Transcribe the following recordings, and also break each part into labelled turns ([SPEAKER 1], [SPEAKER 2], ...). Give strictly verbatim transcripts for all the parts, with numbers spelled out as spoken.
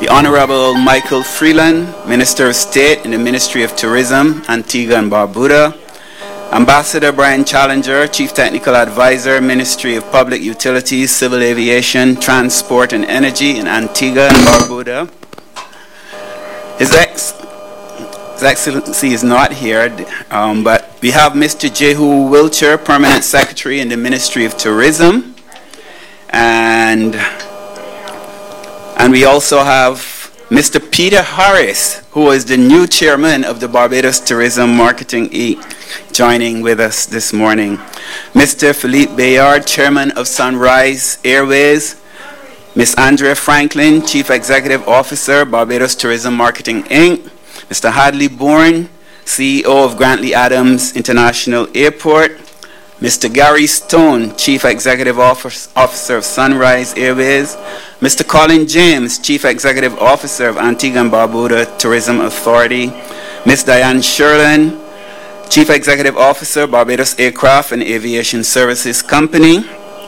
[SPEAKER 1] the Honorable Michael Freeland, Minister of State in the Ministry of Tourism, Antigua and Barbuda, Ambassador Brian Challenger, Chief Technical Advisor, Ministry of Public Utilities, Civil Aviation, Transport and Energy in Antigua and Barbuda. His, ex His Excellency is not here, um, but we have Mister Jehu Wilcher, Permanent Secretary in the Ministry of Tourism. And, and we also have Mister Peter Harris, who is the new chairman of the Barbados Tourism Marketing Incorporated, joining with us this morning. Mister Philippe Bayard, chairman of Sunrise Airways. Miz Andrea Franklin, Chief Executive Officer, Barbados Tourism Marketing Incorporated. Mister Hadley Bourne, C E O of Grantley Adams International Airport. Mister Gary Stone, Chief Executive Officer of Sunrise Airways. Mister Colin James, Chief Executive Officer of Antigua and Barbuda Tourism Authority. Miz Diane Sherlin, Chief Executive Officer, Barbados Aircraft and Aviation Services Company.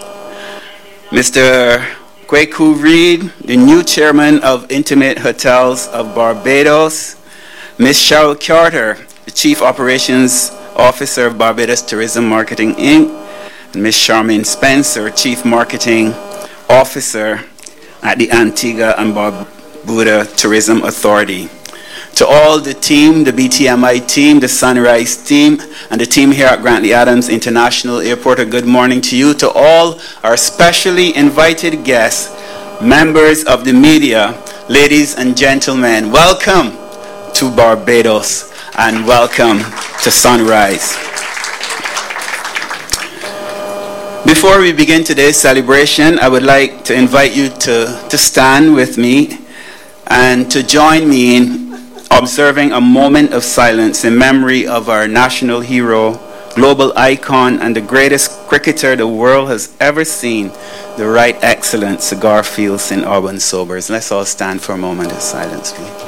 [SPEAKER 1] Mister Kweku Reed, the new Chairman of Intimate Hotels of Barbados. Miz Cheryl Carter, the Chief Operations Officer of Barbados Tourism Marketing Incorporated. And Miz Charmaine Spencer, Chief Marketing Officer at the Antigua and Barbuda Tourism Authority. To all the team, the B T M I team, the Sunrise team, and the team here at Grantley Adams International Airport, a good morning to you. To all our specially invited guests, members of the media, ladies and gentlemen, welcome to Barbados and welcome to Sunrise. Before we begin today's celebration, I would like to invite you to, to stand with me and to join me in observing a moment of silence in memory of our national hero, global icon, and the greatest cricketer the world has ever seen, the Right Excellent Garfield Saint Alban Sobers. Let's all stand for a moment of silence, please.